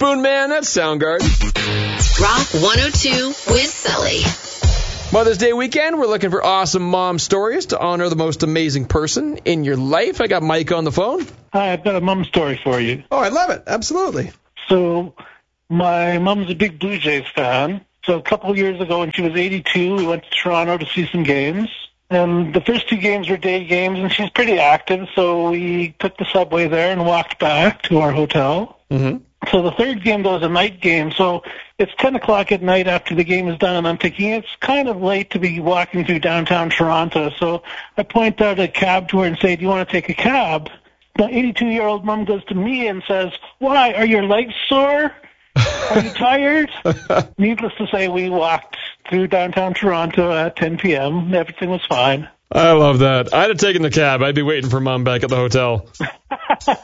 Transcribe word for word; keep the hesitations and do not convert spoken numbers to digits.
Spoon Man, that's Soundgarden. Rock one oh two with Sully. Mother's Day weekend, we're looking for awesome mom stories to honor the most amazing person in your life. I got Mike on the phone. Hi, I've got a mom story for you. Oh, I love it. Absolutely. So my mom's a big Blue Jays fan. So a couple of years ago when she was eighty-two, we went to Toronto to see some games. And the first two games were day games, and she's pretty active, so we took the subway there and walked back to our hotel. Mm-hmm. So the third game, though, was a night game. So it's ten o'clock at night after the game is done, and I'm thinking it's kind of late to be walking through downtown Toronto. So I point out a cab to her and say, do you want to take a cab? The eighty-two-year-old mom goes to me and says, why, are your legs sore? Are you tired? Needless to say, we walked through downtown Toronto at ten p.m. Everything was fine. I love that. I'd have taken the cab. I'd be waiting for Mom back at the hotel.